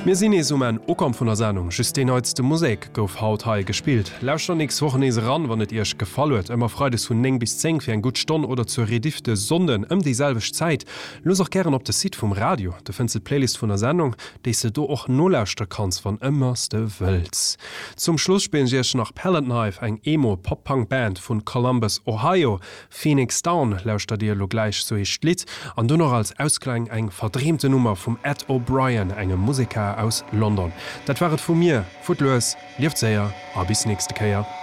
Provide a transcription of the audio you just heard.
Mir sinn es en Okom vun der Sendung just den heutste Musik gouf haut hai gespielt. Lauscht nix wochenese ran, wann net Isch gefallet. Immer freides vun 9 bis 10 fir en gut Stonn oder zur redifte Sonden dieselbeg Zeit. Los auch gern op de Sid vum Radio. Du findst Playlist vun der Sendung, déi se du och nolauuschte kannst van ëmmerste Wëz. Zum Schluss spielen sech nach Pellet Knife, eng Emo-Pop-Punk-Band vun Columbus, Ohio. Phoenix Down lauscht dir lo gleich so ich Lied, an du noch als Ausklang eng verdriemte Nummer vum Ed O'Brien, engem Musiker aus London. Dat waret vu mir, Footloos, lieft séier, a bis nächste Käier.